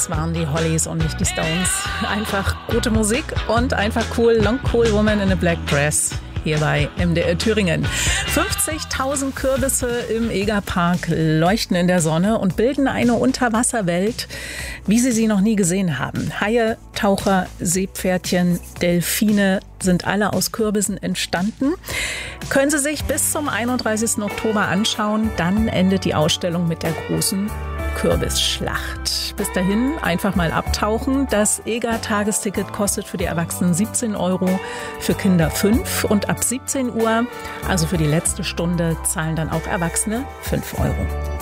Das waren die Hollies und nicht die Stones. Einfach gute Musik und einfach cool. Long Cool Woman in a Black Dress. Hier bei MDR Thüringen. 50.000 Kürbisse im Egerpark leuchten in der Sonne und bilden eine Unterwasserwelt, wie Sie sie noch nie gesehen haben. Haie, Taucher, Seepferdchen, Delfine sind alle aus Kürbissen entstanden. Können Sie sich bis zum 31. Oktober anschauen. Dann endet die Ausstellung mit der großen Kürbisschlacht. Bis dahin einfach mal abtauchen. Das EGA-Tagesticket kostet für die Erwachsenen 17 €, für Kinder 5 und ab 17 Uhr, also für die letzte Stunde, zahlen dann auch Erwachsene 5 €.